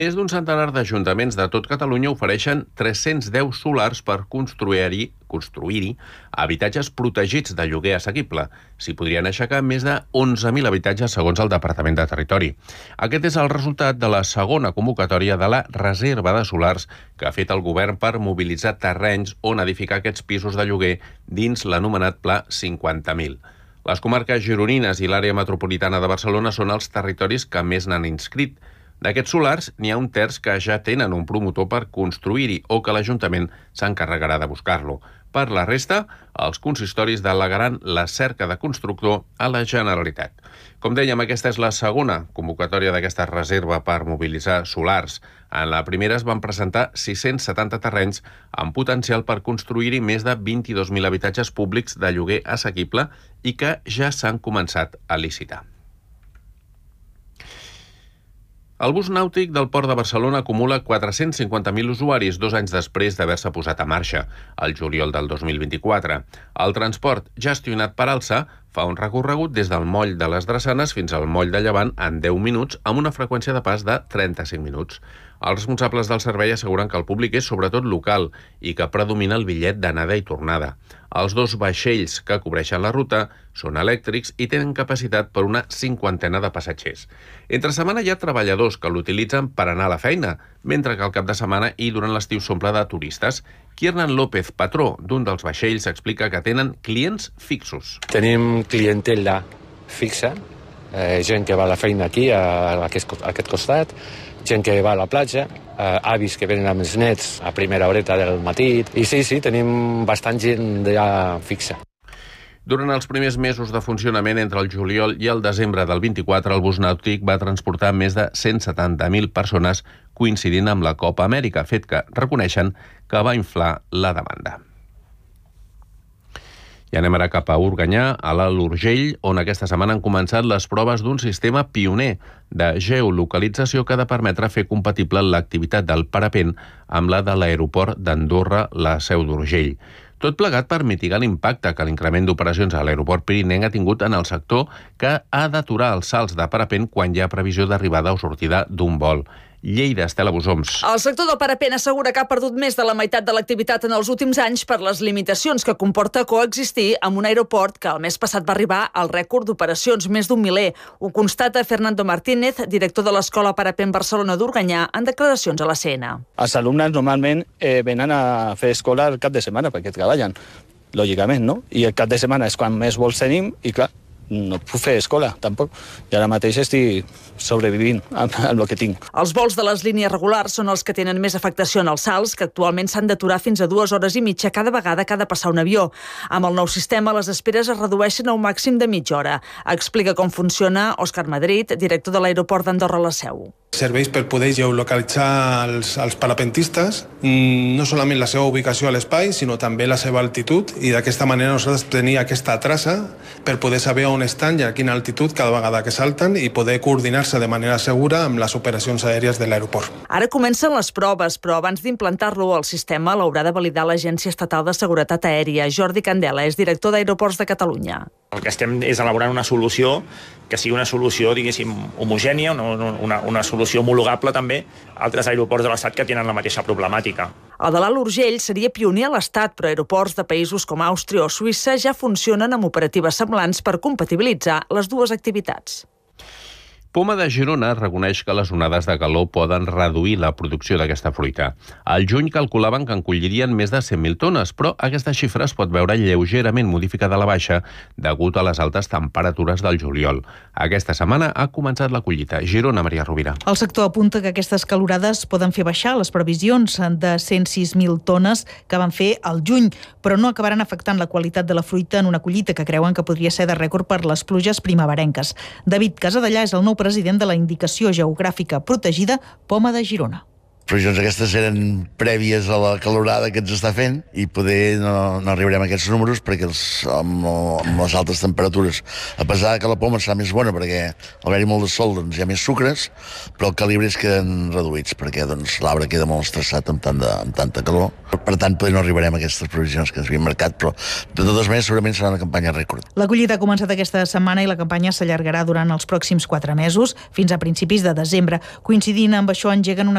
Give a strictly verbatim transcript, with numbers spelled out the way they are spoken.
Més d'un centenar d'ajuntaments de tot Catalunya ofereixen tres-cents deu solars per construir-hi construir-hi habitatges protegits de lloguer assequible. S'hi podrien aixecar més de onze mil habitatges segons el Departament de Territori. Aquest és el resultat de la segona convocatòria de la reserva de solars que ha fet el govern per mobilitzar terrenys on edificar aquests pisos de lloguer dins l'anomenat Pla cinquanta mil. Les comarques gironines i l'àrea metropolitana de Barcelona són els territoris que més n'han inscrit. D'aquests solars, n'hi ha un terç que ja tenen un promotor per construir-hi o que l'Ajuntament s'encarregarà de buscar-lo. Per la resta, els consistoris delegaran la cerca de constructor a la Generalitat. Com dèiem, aquesta és la segona convocatòria d'aquesta reserva per mobilitzar solars. En la primera es van presentar sis-cents setanta terrenys amb potencial per construir-hi més de vint-i-dos mil habitatges públics de lloguer assequible i que ja s'han començat a licitar. El bus nàutic del Port de Barcelona acumula quatre-cents cinquanta mil usuaris dos anys després d'haver-se posat a marxa, el juliol del dos mil vint-i-quatre. El transport, gestionat per Alsa, fa un recorregut des del moll de les Drassanes fins al moll de Llevant en deu minuts amb una freqüència de pas de trenta-cinc minuts. Els responsables del servei asseguren que el públic és sobretot local i que predomina el bitllet d'anada i tornada. Els dos vaixells que cobreixen la ruta són elèctrics i tenen capacitat per una cinquantena de passatgers. Entre setmana hi ha treballadors que l'utilitzen per anar a la feina, mentre que al cap de setmana i durant l'estiu s'omple de turistes. Kiernan López, patró d'un dels vaixells, explica que tenen clients fixos. Tenim clientela fixa, eh, gent que va a la feina aquí, a aquest, a aquest costat, gent que va a la platja, eh, avis que venen amb els nets a primera horeta del matí. I sí, sí, tenim bastant gent ja fixa. Durant els primers mesos de funcionament entre el juliol i el desembre del vint-i-quatre, el bus nàutic va transportar més de cent setanta mil persones coincidint amb la Copa Amèrica, fet que reconeixen que va inflar la demanda. I anem ara cap a Organyà, a l'Alt Urgell, on aquesta setmana han començat les proves d'un sistema pioner de geolocalització que ha de permetre fer compatible l'activitat del parapent amb la de l'aeroport d'Andorra, la Seu d'Urgell. Tot plegat per mitigar l'impacte que l'increment d'operacions a l'aeroport pirinenc ha tingut en el sector, que ha d'aturar els salts de parapent quan hi ha previsió d'arribada o sortida d'un vol. Lleida, Estela Busoms. El sector del parapent assegura que ha perdut més de la meitat de l'activitat en els últims anys per les limitacions que comporta coexistir amb un aeroport que el mes passat va arribar al rècord d'operacions, més d'un miler. Ho constata Fernando Martínez, director de l'Escola Parapent Barcelona d'Organyà, en declaracions a la C N A. Els alumnes normalment eh, venen a fer escola el cap de setmana perquè treballen, lògicament, no? I el cap de setmana és quan més vols tenim i, clar, no puc fer escola, tampoc. I ara mateix estic sobrevivint amb, amb el que tinc. Els vols de les línies regulars són els que tenen més afectació en els salts, que actualment s'han d'aturar fins a dues hores i mitja cada vegada que ha de passar un avió. Amb el nou sistema, les esperes es redueixen a un màxim de mitja hora. Explica com funciona Òscar Madrid, director de l'aeroport d'Andorra la Seu. Serveix per poder geolocalitzar els, els parapentistes, no solament la seva ubicació a l'espai, sinó també la seva altitud, i d'aquesta manera nosaltres tenim aquesta traça per poder saber on estan i a quina altitud cada vegada que salten i poder coordinar-se de manera segura amb les operacions aèries de l'aeroport. Ara comencen les proves, però abans d'implantar-lo al sistema l'haurà de validar l'Agència Estatal de Seguretat Aèria. Jordi Candela és director d'Aeroports de Catalunya. El que estem és elaborant una solució que sigui una solució, diguéssim, homogènia, una, una, una solució homologable també a altres aeroports de l'Estat que tenen la mateixa problemàtica. El de l'Alt Urgell seria pioner a l'Estat, però aeroports de països com Àustria o Suïssa ja funcionen amb operatives semblants per compatibilitzar les dues activitats. Poma de Girona reconeix que les onades de calor poden reduir la producció d'aquesta fruita. Al juny calculaven que en collirien més de cent mil tones, però aquesta xifra es pot veure lleugerament modificada a la baixa degut a les altes temperatures del juliol. Aquesta setmana ha començat la collita. Girona, Maria Rovira. El sector apunta que aquestes calorades poden fer baixar les previsions de cent sis mil tones que van fer al juny, però no acabaran afectant la qualitat de la fruita en una collita que creuen que podria ser de rècord per les pluges primeverenques. David Casadellà és el nou president de la Indicació Geogràfica Protegida Poma de Girona. previsions aquestes eren prèvies a la calorada que ens està fent i poder no, no arribarem a aquests números perquè els, amb, amb les altes temperatures, a pesar que la poma serà més bona perquè al haver-hi molt de sol doncs, hi ha més sucres, però els calibres queden reduïts perquè doncs, l'arbre queda molt estressat amb, tant de, amb tanta calor. Per tant, poder no arribarem a aquestes previsions que ens havien marcat, però de totes maneres segurament serà una campanya rècord. La collita ha començat aquesta setmana i la campanya s'allargarà durant els pròxims quatre mesos, fins a principis de desembre. Coincidint amb això, engeguen una